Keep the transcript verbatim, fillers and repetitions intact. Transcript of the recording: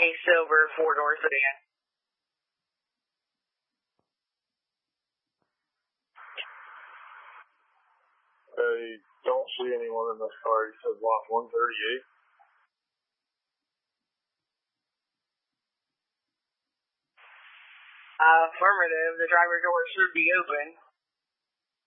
A silver four-door sedan. I don't see anyone in this car. He said lot one thirty-eight. Uh, affirmative. The driver's door should be open.